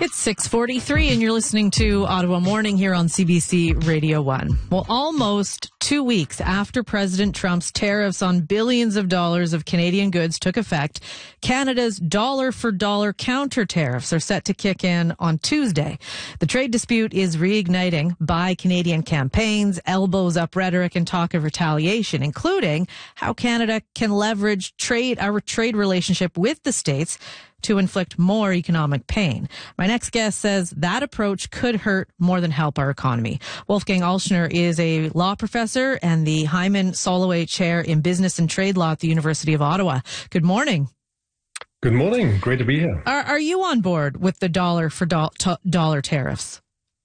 It's 6:43 and you're listening to Ottawa Morning here on CBC Radio 1. Well, almost 2 weeks after President Trump's tariffs on billions of dollars of Canadian goods took effect, Canada's dollar-for-dollar counter tariffs are set to kick in on Tuesday. The trade dispute is reigniting by Canadian campaigns, elbows up rhetoric and talk of retaliation, including how Canada can leverage our trade relationship with the States to inflict more economic pain. My next guest says that approach could hurt more than help our economy. Wolfgang Alschner is a law professor and the Hyman Soloway Chair in Business and Trade Law at the University of Ottawa. Good morning. Good morning. Great to be here. Are you on board with the dollar tariffs?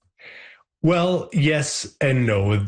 Well, yes and no.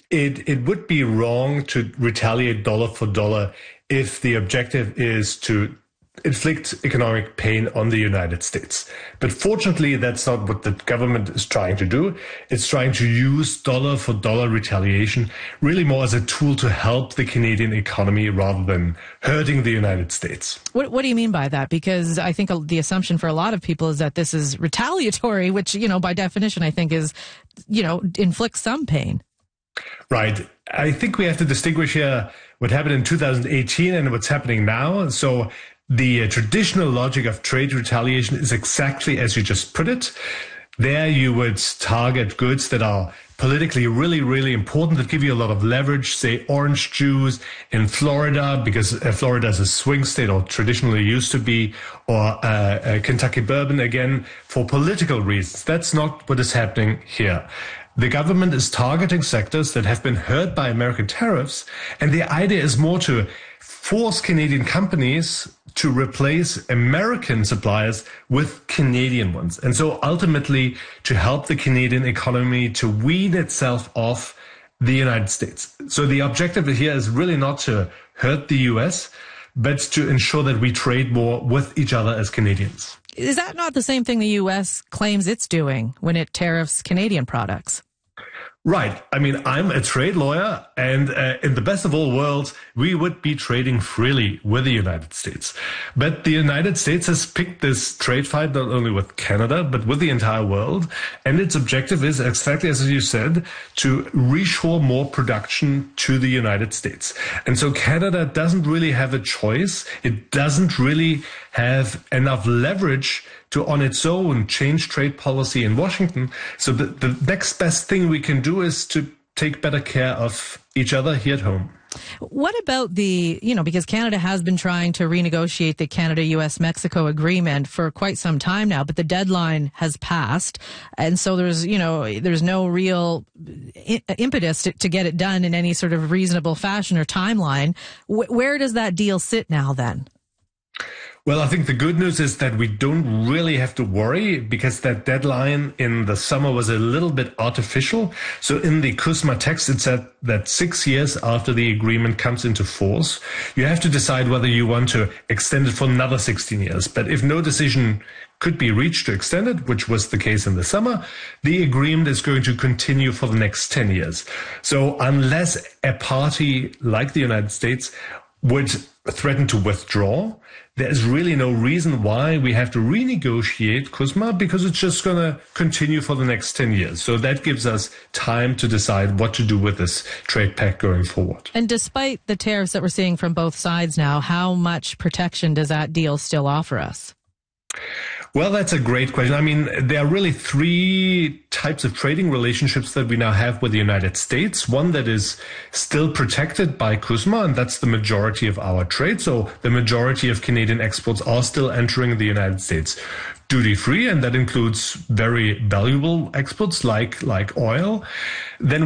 It would be wrong to retaliate dollar for dollar if the objective is to inflict economic pain on the United States. But fortunately, that's not what the government is trying to do. It's trying to use dollar for dollar retaliation really more as a tool to help the Canadian economy rather than hurting the United States. What do you mean by that? Because I think the assumption for a lot of people is that this is retaliatory, which, by definition, I think is, inflicts some pain. Right. I think we have to distinguish here what happened in 2018 and what's happening now. So the traditional logic of trade retaliation is exactly as you just put it. There you would target goods that are politically really, really important, that give you a lot of leverage, say orange juice in Florida, because Florida is a swing state or traditionally used to be, or Kentucky bourbon, again, for political reasons. That's not what is happening here. The government is targeting sectors that have been hurt by American tariffs, and the idea is more to force Canadian companies to replace American suppliers with Canadian ones. And so ultimately to help the Canadian economy to wean itself off the United States. So the objective here is really not to hurt the US, but to ensure that we trade more with each other as Canadians. Is that not the same thing the US claims it's doing when it tariffs Canadian products? Right. I mean, I'm a trade lawyer, and in the best of all worlds, we would be trading freely with the United States. But the United States has picked this trade fight not only with Canada, but with the entire world. And its objective is, exactly as you said, to reshore more production to the United States. And so Canada doesn't really have a choice. It doesn't really have enough leverage to on its own change trade policy in Washington. So the next best thing we can do is to take better care of each other here at home. What about because Canada has been trying to renegotiate the Canada-US-Mexico agreement for quite some time now, but the deadline has passed. And so there's no real impetus to get it done in any sort of reasonable fashion or timeline. Where does that deal sit now then? Well, I think the good news is that we don't really have to worry because that deadline in the summer was a little bit artificial. So in the CUSMA text, it said that 6 years after the agreement comes into force, you have to decide whether you want to extend it for another 16 years. But if no decision could be reached to extend it, which was the case in the summer, the agreement is going to continue for the next 10 years. So unless a party like the United States would threaten to withdraw, there's really no reason why we have to renegotiate CUSMA because it's just going to continue for the next 10 years. So that gives us time to decide what to do with this trade pact going forward. And despite the tariffs that we're seeing from both sides now, how much protection does that deal still offer us? Well, that's a great question. I mean, there are really three types of trading relationships that we now have with the United States. One that is still protected by CUSMA, and that's the majority of our trade. So the majority of Canadian exports are still entering the United States duty-free, and that includes very valuable exports like oil. Then